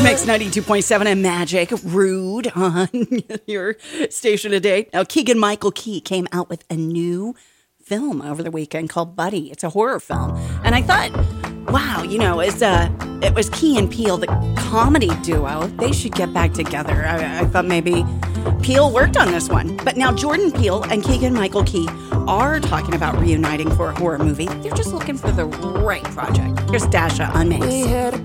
Mix 92.7 and Magic Rude on your station today. Now, Keegan-Michael Key came out with a new film over the weekend called Buddy. It's a horror film. And I thought, wow, it was Key and Peele, the comedy duo. They should get back together. I thought maybe Peele worked on this one. But now Jordan Peele and Keegan-Michael Key are talking about reuniting for a horror movie. They're just looking for the right project. Here's Dasha on Mix. We had a